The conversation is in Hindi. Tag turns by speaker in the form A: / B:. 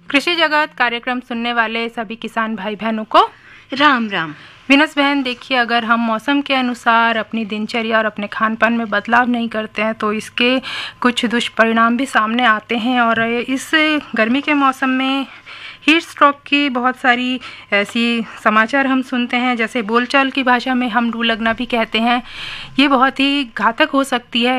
A: कृषि जगत कार्यक्रम सुनने वाले सभी किसान भाई बहनों को
B: राम राम।
A: विनस बहन, देखिए, अगर हम मौसम के अनुसार अपनी दिनचर्या और अपने खान पान में बदलाव नहीं करते हैं तो इसके कुछ दुष्परिणाम भी सामने आते हैं। और इस गर्मी के मौसम में हीट स्ट्रोक की बहुत सारी ऐसी समाचार हम सुनते हैं, जैसे बोलचाल की भाषा में हम लू लगना भी कहते हैं। ये बहुत ही घातक हो सकती है।